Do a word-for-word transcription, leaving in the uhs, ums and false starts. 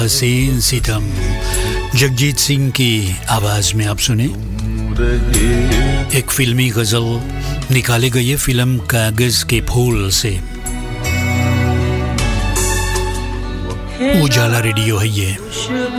हसीन सितम जगजीत सिंह की आवाज में आप सुने एक फिल्मी गजल निकाली गई है फिल्म कागज के फूल से। उजाला रेडियो है ये।